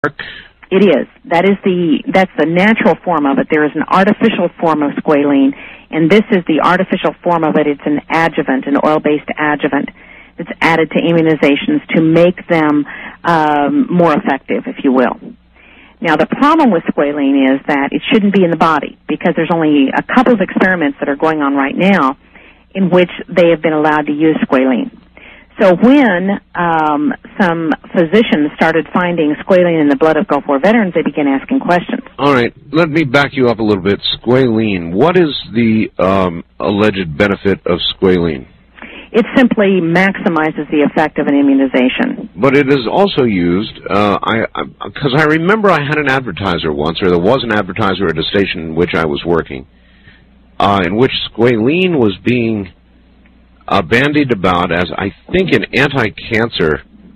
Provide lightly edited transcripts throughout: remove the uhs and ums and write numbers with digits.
It is. That's the natural form of it. There is an artificial form of squalene, and this is the artificial form of it. It's an adjuvant, an oil-based adjuvant that's added to immunizations to make them more effective, if you will. Now, the problem with squalene is that it shouldn't be in the body because there's only a couple of experiments that are going on right now in which they have been allowed to use squalene. So when some physicians started finding squalene in the blood of Gulf War veterans, they began asking questions. All right, let me back you up a little bit. Squalene, what is the alleged benefit of squalene? It simply maximizes the effect of an immunization. But it is also used, because I remember I had an advertiser once, or there was an advertiser at a station in which I was working, in which squalene was being bandied about as, I think, an anti-cancer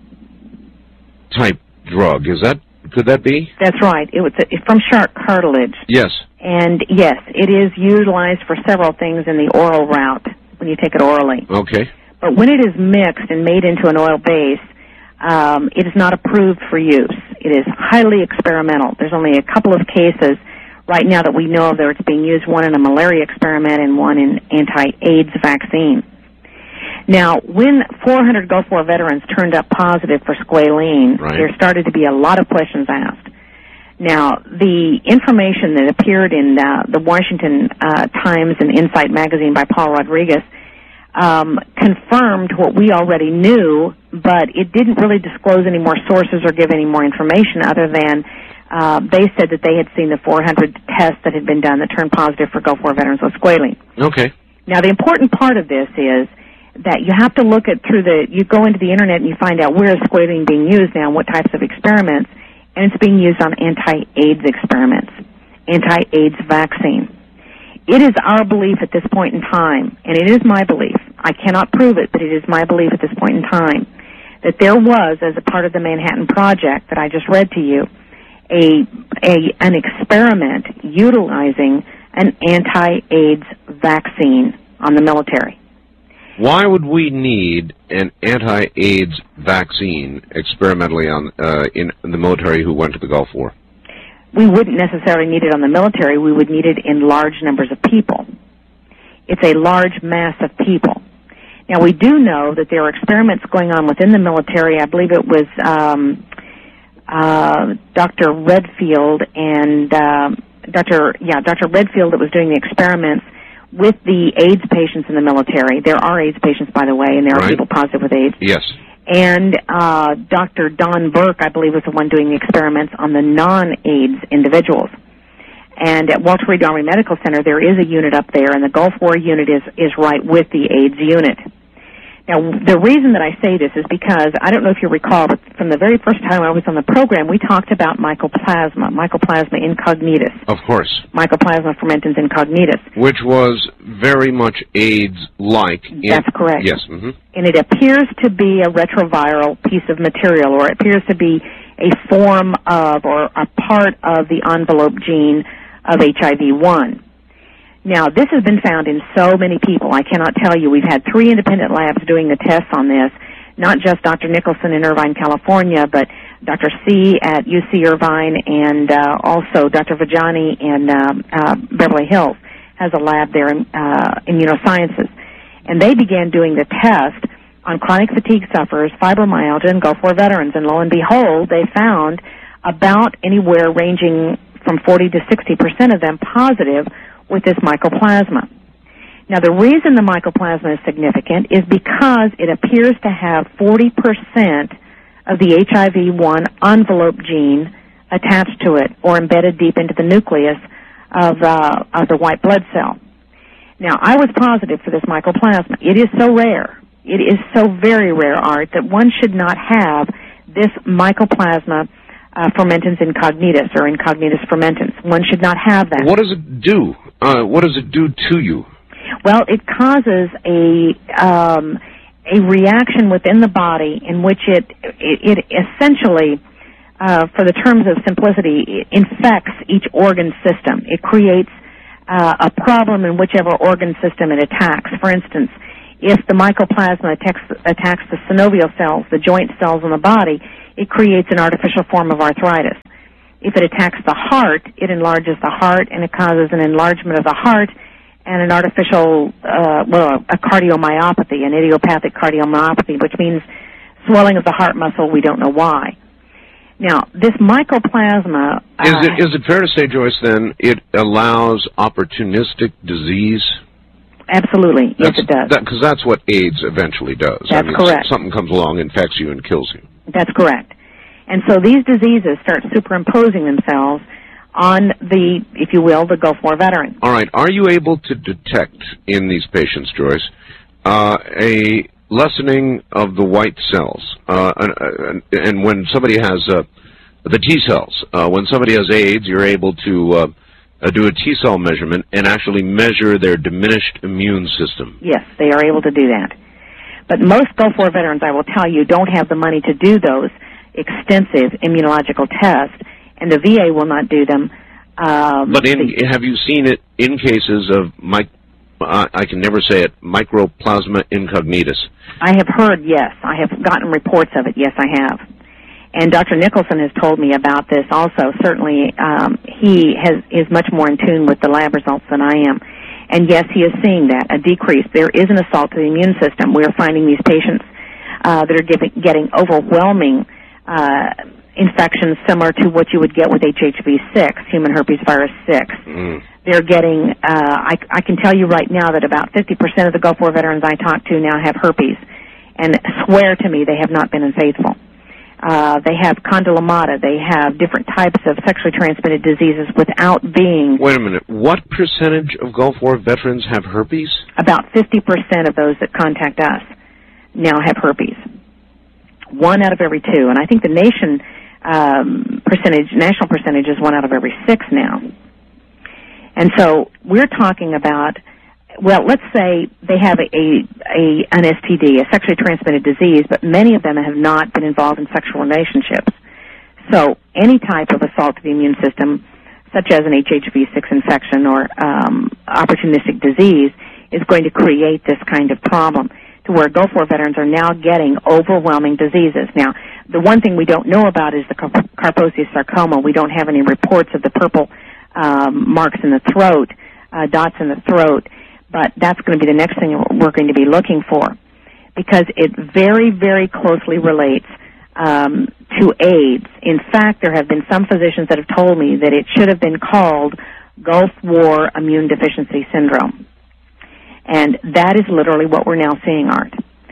type drug. Could that be? That's right. It's from shark cartilage. Yes. And yes, it is utilized for several things in the oral route when you take it orally. Okay. But when it is mixed and made into an oil base, it is not approved for use. It is highly experimental. There's only a couple of cases right now that we know of that it's being used, one in a malaria experiment and one in anti-AIDS vaccine. Now, when 400 Gulf War veterans turned up positive for squalene, there started to be a lot of questions asked. Now, the information that appeared in the Washington Times and Insight magazine by Paul Rodriguez confirmed what we already knew, but it didn't really disclose any more sources or give any more information other than they said that they had seen the 400 tests that had been done that turned positive for Gulf War veterans with squalene. Okay. Now, the important part of this is that you have to look at you go into the internet and you find out where is squalene being used now and what types of experiments, and it's being used on anti-AIDS experiments, anti-AIDS vaccine. It is our belief at this point in time, and it is my belief, I cannot prove it, but it is my belief at this point in time, that there was, as a part of the Manhattan Project that I just read to you, an experiment utilizing an anti-AIDS vaccine on the military. Why would we need an anti-AIDS vaccine experimentally in the military who went to the Gulf War? We wouldn't necessarily need it on the military. We would need it in large numbers of people. It's a large mass of people. Now, we do know that there are experiments going on within the military. I believe it was Dr. Redfield and Dr. Redfield that was doing the experiments with the AIDS patients in the military. There are AIDS patients, by the way, and there are people positive with AIDS. Yes. And Dr. Don Burke, I believe, was the one doing the experiments on the non-AIDS individuals. And at Walter Reed Army Medical Center, there is a unit up there, and the Gulf War unit is right with the AIDS unit. Now, the reason that I say this is because, I don't know if you recall, but from the very first time I was on the program, we talked about Mycoplasma incognitus. Of course. Mycoplasma fermentans incognitus. Which was very much AIDS-like. That's correct. Yes. Mm-hmm. And it appears to be a retroviral piece of material, or it appears to be a form of, or a part of the envelope gene of HIV-1. Now, this has been found in so many people. I cannot tell you. We've had 3 independent labs doing the tests on this, not just Dr. Nicholson in Irvine, California, but Dr. C at UC Irvine and also Dr. Vajani in Beverly Hills has a lab there in immunosciences. And they began doing the test on chronic fatigue sufferers, fibromyalgia, and Gulf War veterans. And lo and behold, they found about anywhere ranging from 40 to 60% of them positive with this mycoplasma. Now, the reason the mycoplasma is significant is because it appears to have 40% of the HIV-1 envelope gene attached to it or embedded deep into the nucleus of the white blood cell. Now, I was positive for this mycoplasma. It is so rare. It is so very rare, Art, that one should not have this mycoplasma fermentans incognitus or incognitus fermentans. One should not have that. What does it do? What does it do to you? Well, it causes a reaction within the body in which it essentially, for the terms of simplicity, it infects each organ system. It creates a problem in whichever organ system it attacks. For instance, if the mycoplasma attacks the synovial cells, the joint cells in the body, it creates an artificial form of arthritis. If it attacks the heart, it enlarges the heart, and it causes an enlargement of the heart and an artificial, a cardiomyopathy, an idiopathic cardiomyopathy, which means swelling of the heart muscle. We don't know why. Now, this mycoplasma... Is it fair to say, Joyce, then, it allows opportunistic disease? Absolutely. Yes, it does. Because that's what AIDS eventually does. That's correct. Something comes along, infects you, and kills you. That's correct. And so these diseases start superimposing themselves on the, if you will, the Gulf War veteran. All right. Are you able to detect in these patients, Joyce, a lessening of the white cells? And when somebody has the T cells, when somebody has AIDS, you're able to do a T cell measurement and actually measure their diminished immune system. Yes, they are able to do that. But most Gulf War veterans, I will tell you, don't have the money to do those extensive immunological tests, and the VA will not do them. But have you seen it in cases of, I can never say it, mycoplasma incognitus? I have heard, yes. I have gotten reports of it. Yes, I have. And Dr. Nicholson has told me about this also. Certainly, he is much more in tune with the lab results than I am. And yes, he is seeing that, a decrease. There is an assault to the immune system. We are finding these patients that are getting overwhelming infections similar to what you would get with HHV6, human herpes virus 6. They're getting, I can tell you right now that about 50% of the Gulf War veterans I talk to now have herpes, and swear to me they have not been unfaithful. They have condylomata. They have different types of sexually transmitted diseases without being... Wait a minute. What percentage of Gulf War veterans have herpes? About 50% of those that contact us now have herpes. 1 out of every 2. And I think the national percentage is 1 out of every 6 now. And so we're talking about, well, let's say they have an STD, a sexually transmitted disease, but many of them have not been involved in sexual relationships. So any type of assault to the immune system, such as an HHV6 infection or opportunistic disease, is going to create this kind of problem, to where Gulf War veterans are now getting overwhelming diseases. Now, the one thing we don't know about is the Kaposi's sarcoma. We don't have any reports of the purple marks in the throat, dots in the throat, but that's going to be the next thing we're going to be looking for, because it very, very closely relates to AIDS. In fact, there have been some physicians that have told me that it should have been called Gulf War Immune Deficiency Syndrome. And that is literally what we're now seeing, Art.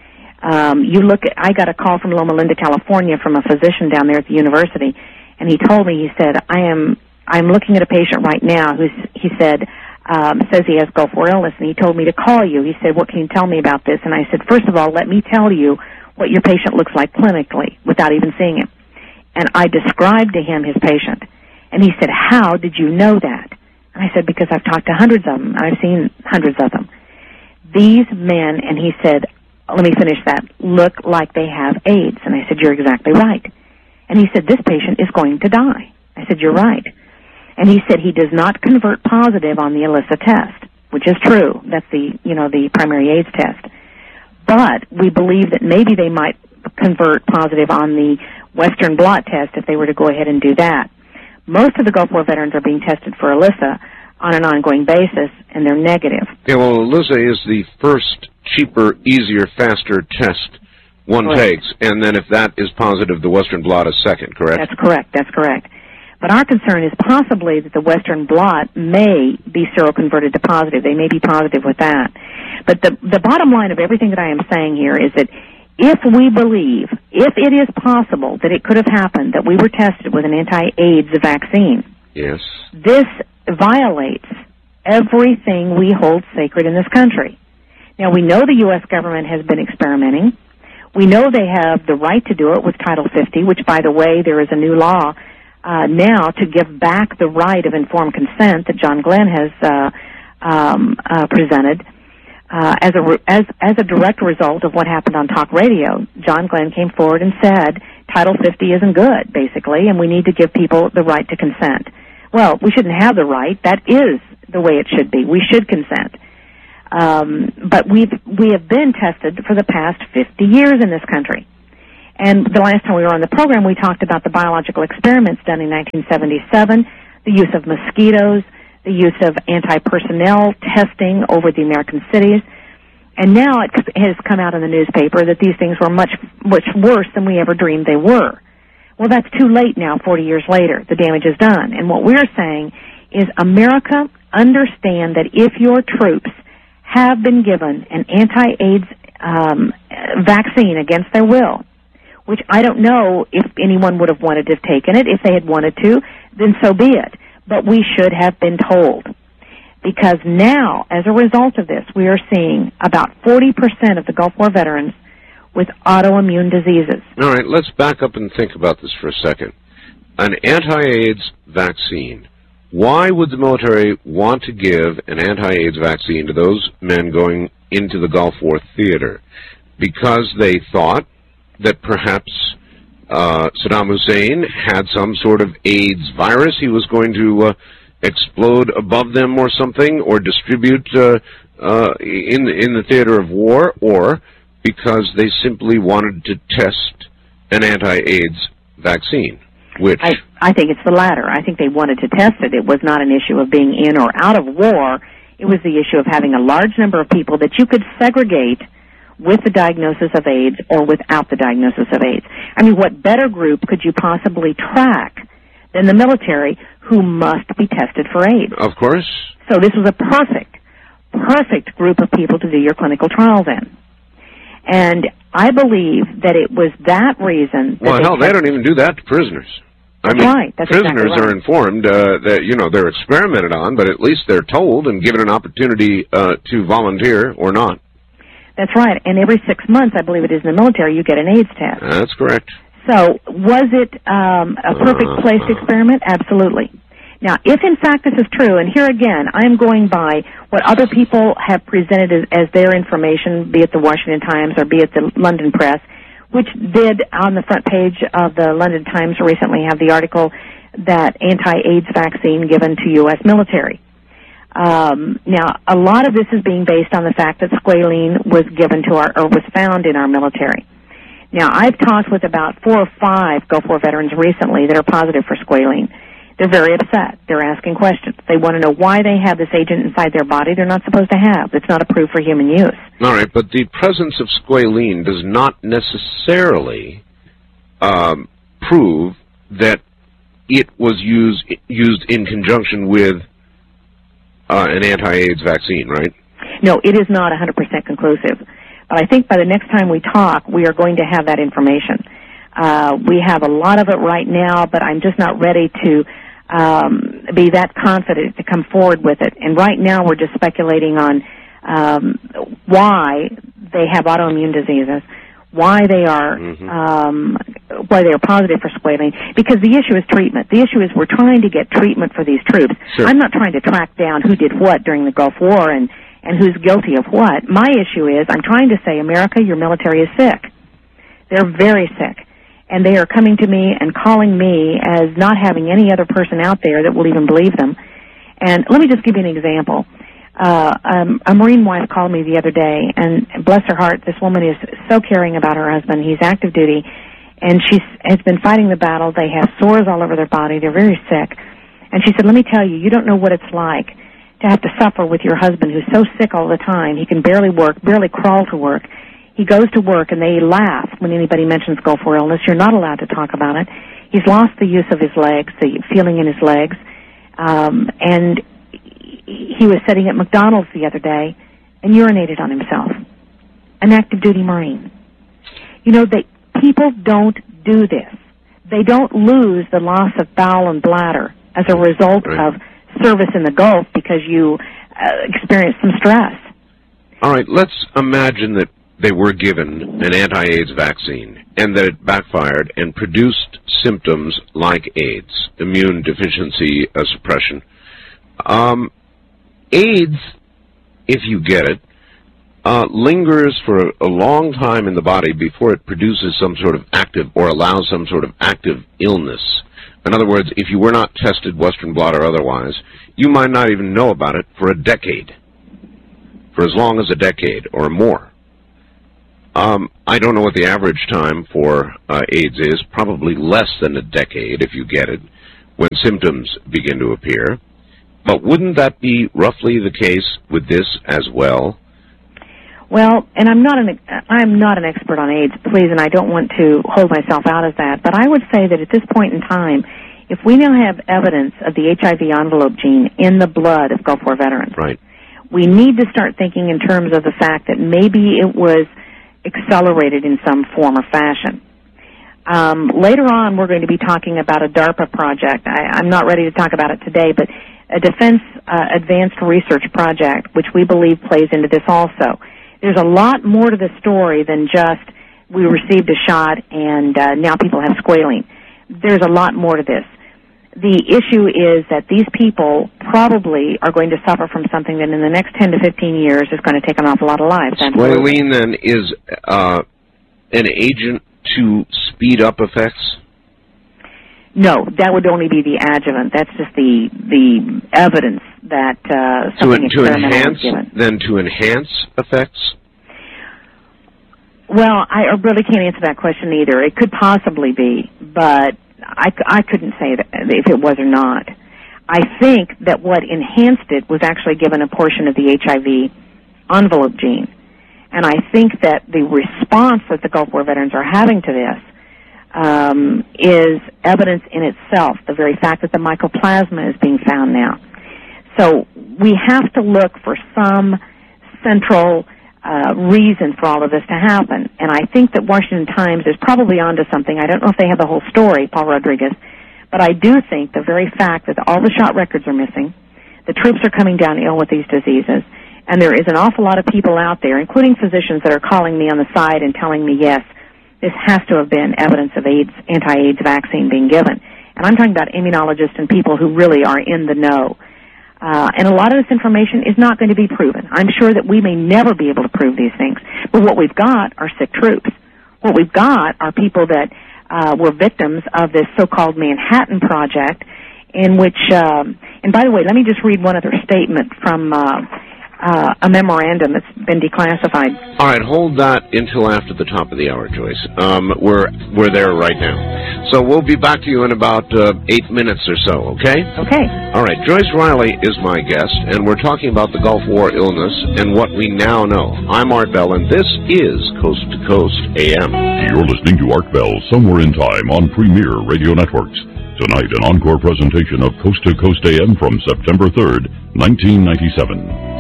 I got a call from Loma Linda, California, from a physician down there at the university, and he told me, he said, I'm looking at a patient right now who, he said, says he has Gulf War illness, and he told me to call you. He said, what can you tell me about this? And I said, first of all, let me tell you what your patient looks like clinically without even seeing him. And I described to him his patient. And he said, how did you know that? And I said, because I've talked to hundreds of them, and I've seen hundreds of them. These men, and he said, let me finish that, look like they have AIDS. And I said, you're exactly right. And he said, this patient is going to die. I said, you're right. And he said he does not convert positive on the ELISA test, which is true. That's the primary AIDS test. But we believe that maybe they might convert positive on the Western blot test if they were to go ahead and do that. Most of the Gulf War veterans are being tested for ELISA on an ongoing basis, and they're negative. Yeah, well, ELISA is the first cheaper, easier, faster test one takes, and then if that is positive, the Western blot is second, correct? That's correct. But our concern is possibly that the Western blot may be seroconverted to positive. They may be positive with that. But the bottom line of everything that I am saying here is that if we believe, if it is possible that it could have happened, that we were tested with an anti-AIDS vaccine, yes, this violates everything we hold sacred in this country. Now, we know the U.S. government has been experimenting. We know they have the right to do it with Title 50, which, by the way, there is a new law now to give back the right of informed consent that John Glenn has presented as a direct result of what happened on talk radio. John Glenn came forward and said Title 50 isn't good, basically, and we need to give people the right to consent. Well, we shouldn't have the right. That is the way it should be. We should consent. But we have been tested for the past 50 years in this country. And the last time we were on the program, we talked about the biological experiments done in 1977, the use of mosquitoes, the use of anti-personnel testing over the American cities. And now it has come out in the newspaper that these things were much, much worse than we ever dreamed they were. Well, that's too late now, 40 years later. The damage is done. And what we're saying is, America, understand that if your troops have been given an anti-AIDS vaccine against their will, which I don't know if anyone would have wanted to have taken it. If they had wanted to, then so be it. But we should have been told. Because now, as a result of this, we are seeing about 40% of the Gulf War veterans with autoimmune diseases. All right, let's back up and think about this for a second. An anti-AIDS vaccine. Why would the military want to give an anti-AIDS vaccine to those men going into the Gulf War theater? Because they thought that perhaps Saddam Hussein had some sort of AIDS virus he was going to explode above them or something, or distribute in the theater of war, or because they simply wanted to test an anti-AIDS vaccine, which... I think it's the latter. I think they wanted to test it. It was not an issue of being in or out of war. It was the issue of having a large number of people that you could segregate with the diagnosis of AIDS or without the diagnosis of AIDS. I mean, what better group could you possibly track than the military, who must be tested for AIDS? Of course. So this was a perfect group of people to do your clinical trials in. And I believe that it was that reason... Well, hell, they don't even do that to prisoners. I mean, right. That's prisoners exactly right. are informed that, they're experimented on, but at least they're told and given an opportunity to volunteer or not. That's right. And every 6 months, I believe it is in the military, you get an AIDS test. That's correct. So, was it a perfect place to experiment? Absolutely. Now, if in fact this is true, and here again, I am going by what other people have presented as their information, be it the Washington Times or be it the London Press, which did on the front page of the London Times recently have the article that anti-AIDS vaccine given to U.S. military. Now, a lot of this is being based on the fact that squalene was given to was found in our military. Now, I've talked with about 4 or 5 Gulf War veterans recently that are positive for squalene. They're very upset. They're asking questions. They want to know why they have this agent inside their body they're not supposed to have. It's not approved for human use. All right, but the presence of squalene does not necessarily prove that it was used in conjunction with an anti-AIDS vaccine, right? No, it is not 100% conclusive. But I think by the next time we talk, we are going to have that information. We have a lot of it right now, but I'm just not ready to be that confident to come forward with it. And right now we're just speculating on why they have autoimmune diseases, why they are positive for squalene. Because the issue is treatment. The issue is we're trying to get treatment for these troops. Sure. I'm not trying to track down who did what during the Gulf War and who's guilty of what. My issue is I'm trying to say, America, your military is sick. They're very sick. And they are coming to me and calling me as not having any other person out there that will even believe them. And let me just give you an example. A Marine wife called me the other day, and bless her heart, this woman is so caring about her husband. He's active duty, and she has been fighting the battle. They have sores all over their body. They're very sick. And she said, let me tell you, you don't know what it's like to have to suffer with your husband who's so sick all the time. He can barely work, barely crawl to work. He goes to work, and they laugh when anybody mentions Gulf War illness. You're not allowed to talk about it. He's lost the use of his legs, the feeling in his legs. And he was sitting at McDonald's the other day and urinated on himself. An active duty Marine. You know, people don't do this. They don't lose the loss of bowel and bladder as a result of service in the Gulf because you experience some stress. All right, let's imagine that they were given an anti-AIDS vaccine and that it backfired and produced symptoms like AIDS, immune deficiency suppression. AIDS, if you get it, lingers for a long time in the body before it produces some sort of active or allows some sort of active illness. In other words, if you were not tested, Western blot or otherwise, you might not even know about it for a decade, for as long as a decade or more. I don't know what the average time for AIDS is, probably less than a decade if you get it, when symptoms begin to appear. But wouldn't that be roughly the case with this as well? Well, and I'm not an expert on AIDS, please, and I don't want to hold myself out as that, but I would say that at this point in time, if we now have evidence of the HIV envelope gene in the blood of Gulf War veterans, right, we need to start thinking in terms of the fact that maybe it was accelerated in some form or fashion. Later on, we're going to be talking about a DARPA project. I'm not ready to talk about it today, but a Defense Advanced Research Project, which we believe plays into this also. There's a lot more to the story than just we received a shot and now people have squalene. There's a lot more to this. The issue is that these people probably are going to suffer from something that in the next 10 to 15 years is going to take an awful lot of lives. Squalene, then, is an agent to speed up effects? No, that would only be the adjuvant. That's just the evidence that something experimental is given. Then to enhance effects? Well, I really can't answer that question either. It could possibly be, but I couldn't say that if it was or not. I think that what enhanced it was actually given a portion of the HIV envelope gene. And I think that the response that the Gulf War veterans are having to this is evidence in itself, the very fact that the mycoplasma is being found now. So we have to look for some central reason for all of this to happen. And I think that Washington Times is probably onto something. I don't know if they have the whole story, Paul Rodriguez, but I do think the very fact that all the shot records are missing, the troops are coming down ill with these diseases, and there is an awful lot of people out there, including physicians, that are calling me on the side and telling me, yes, this has to have been evidence of AIDS, anti-AIDS vaccine being given. And I'm talking about immunologists and people who really are in the know. And a lot of this information is not going to be proven. I'm sure that we may never be able to prove these things. But what we've got are sick troops. What we've got are people that were victims of this so-called Manhattan Project, in which, and by the way, let me just read one other statement from a memorandum that's been declassified. All right, hold that until after the top of the hour, Joyce. We're there right now. So we'll be back to you in about 8 minutes or so, okay? Okay. All right, Joyce Riley is my guest, and we're talking about the Gulf War illness and what we now know. I'm Art Bell, and this is Coast to Coast AM. You're listening to Art Bell, Somewhere in Time on Premier Radio Networks. Tonight, an encore presentation of Coast to Coast AM from September 3rd, 1997.